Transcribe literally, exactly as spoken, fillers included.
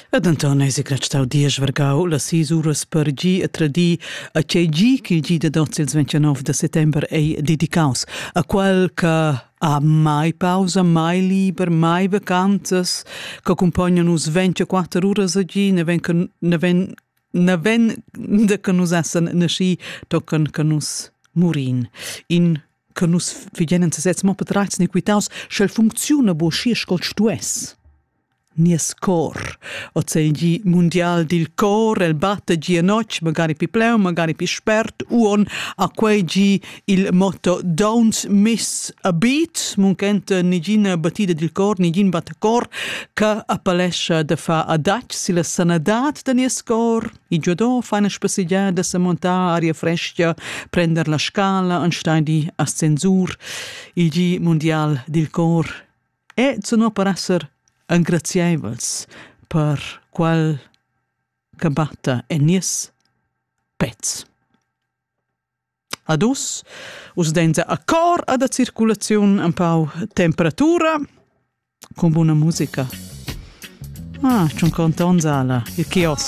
Ed Anton eisi grad dies vargau la sis uras per gi a tradi a c'è gi che il gi da dozzi il ventinove de settember ei dedicaus a quel che ha mai pausa, mai liber, mai vacanzas, che accompagnano us ventiquattro uras a gi, ne ven che ne ven ne ven de che nus essen nasci tocken che nus murin. In che nus vigenen se sets mo patrais ne quitaus, schel funziona bo schi scol stues. Nies cor, o c'è il mondial del cor, il batte gi a noc, magari pi pleu, magari pi spert, uon a quei gi il motto Don't miss a beat, muncent nigina battida del cor, nigin batte cor, che appalesce da fa adac si la sanadat da nies cor, i giodò fa una spassigliada sa monta aria fresca, prender la scala, anstai di ascensur, il gi mondial del cor, e sono per esser ingrazievels per quel che batta e nies pezz. Ad us, us denza a cor ad a circulazione un po' temperatura con buona musica. Ah, c'è un conto in sala, il chiosco.